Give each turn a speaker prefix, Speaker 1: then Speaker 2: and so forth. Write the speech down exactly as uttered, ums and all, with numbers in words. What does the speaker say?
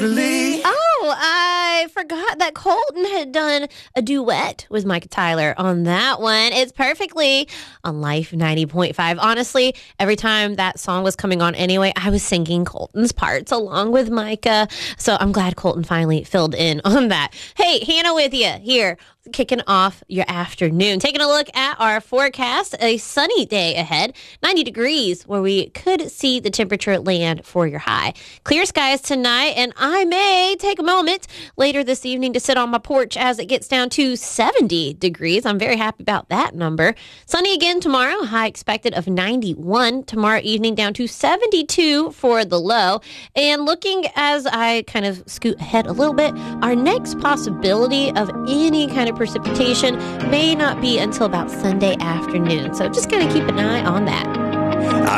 Speaker 1: Beverly.
Speaker 2: Oh, I forgot that Colton had done a duet with Micah Tyler on that one. It's perfectly on Life ninety point five. Honestly, every time that song was coming on anyway, I was singing Colton's parts along with Micah. So I'm glad Colton finally filled in on that. Hey, Hannah with you here, kicking off your afternoon. Taking a look at our forecast, a sunny day ahead, ninety degrees where we could see the temperature land for your high. Clear skies tonight, and I may take a moment later this evening to sit on my porch as it gets down to seventy degrees. I'm very happy about that number. Sunny again tomorrow, high expected of ninety-one. Tomorrow evening down to seventy-two for the low. And looking as I kind of scoot ahead a little bit, our next possibility of any kind of precipitation may not be until about Sunday afternoon. So just kind of keep an eye on that.